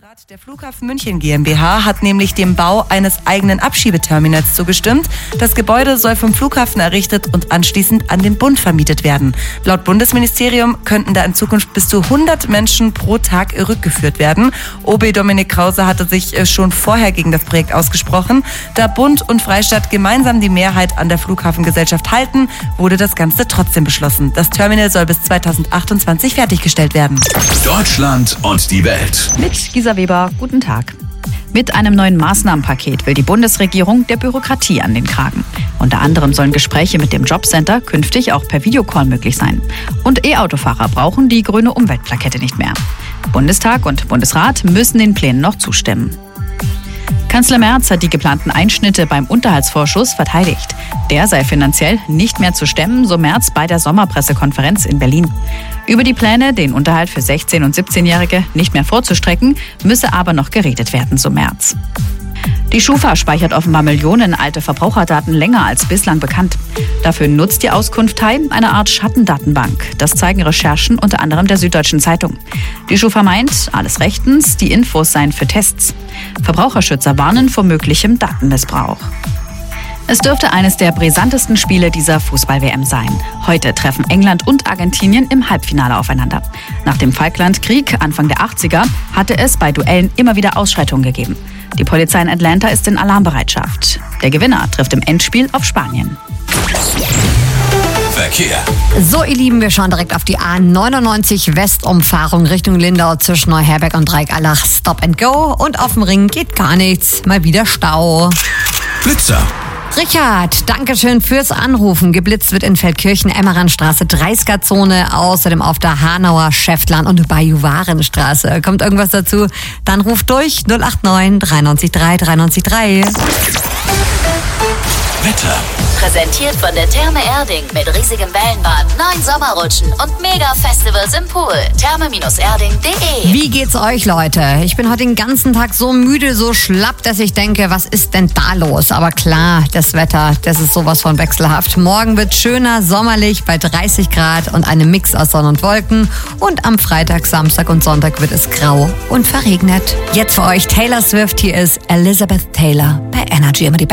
Bundesrat der Flughafen München GmbH hat nämlich dem Bau eines eigenen Abschiebeterminals zugestimmt. Das Gebäude soll vom Flughafen errichtet und anschließend an den Bund vermietet werden. Laut Bundesministerium könnten da in Zukunft bis zu 100 Menschen pro Tag rückgeführt werden. OB Dominik Krause hatte sich schon vorher gegen das Projekt ausgesprochen. Da Bund und Freistaat gemeinsam die Mehrheit an der Flughafengesellschaft halten, wurde das Ganze trotzdem beschlossen. Das Terminal soll bis 2028 fertiggestellt werden. Deutschland und die Welt. Mit Gisa Weber, guten Tag. Mit einem neuen Maßnahmenpaket will die Bundesregierung der Bürokratie an den Kragen. Unter anderem sollen Gespräche mit dem Jobcenter künftig auch per Videocall möglich sein. Und E-Autofahrer brauchen die grüne Umweltplakette nicht mehr. Bundestag und Bundesrat müssen den Plänen noch zustimmen. Kanzler Merz hat die geplanten Einschnitte beim Unterhaltsvorschuss verteidigt. Der sei finanziell nicht mehr zu stemmen, so Merz bei der Sommerpressekonferenz in Berlin. Über die Pläne, den Unterhalt für 16- und 17-Jährige nicht mehr vorzustrecken, müsse aber noch geredet werden, so Merz. Die Schufa speichert offenbar Millionen alte Verbraucherdaten länger als bislang bekannt. Dafür nutzt die Auskunft eine Art Schattendatenbank. Das zeigen Recherchen unter anderem der Süddeutschen Zeitung. Die Schufa meint, alles rechtens, die Infos seien für Tests. Verbraucherschützer warnen vor möglichem Datenmissbrauch. Es dürfte eines der brisantesten Spiele dieser Fußball-WM sein. Heute treffen England und Argentinien im Halbfinale aufeinander. Nach dem Falklandkrieg Anfang der 80er hatte es bei Duellen immer wieder Ausschreitungen gegeben. Die Polizei in Atlanta ist in Alarmbereitschaft. Der Gewinner trifft im Endspiel auf Spanien. Verkehr. So, ihr Lieben, wir schauen direkt auf die A99 Westumfahrung Richtung Lindau zwischen Neuherberg und Dreieckallach. Stop and go. Und auf dem Ring geht gar nichts. Mal wieder Stau. Blitzer. Richard, Dankeschön fürs Anrufen. Geblitzt wird in Feldkirchen, Emmerandstraße, 30er-Zone, außerdem auf der Hanauer, Schäftlarn und Bajuwarenstraße. Kommt irgendwas dazu? Dann ruft durch 089 93 3 93 3. Wetter. Präsentiert von der Therme Erding mit riesigem Wellenbad, 9 Sommerrutschen und Mega-Festivals im Pool. Therme-erding.de. Wie geht's euch, Leute? Ich bin heute den ganzen Tag so müde, so schlapp, dass ich denke, was ist denn da los? Aber klar, das Wetter, das ist sowas von wechselhaft. Morgen wird schöner, sommerlich bei 30 Grad und einem Mix aus Sonne und Wolken. Und am Freitag, Samstag und Sonntag wird es grau und verregnet. Jetzt für euch Taylor Swift, hier ist Elizabeth Taylor bei Energy, immer die